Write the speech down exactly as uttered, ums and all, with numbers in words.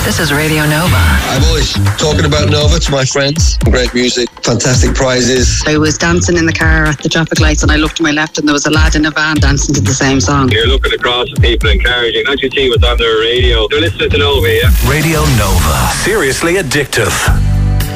This is Radio Nova. I'm always talking about Nova to my friends. Great music, fantastic prizes. I was dancing in the car at the traffic lights and I looked to my left and there was a lad in a van dancing to the same song. You're looking across at people encouraging, don't you see what's on their radio? They're listening to Nova, yeah? Radio Nova. Seriously addictive.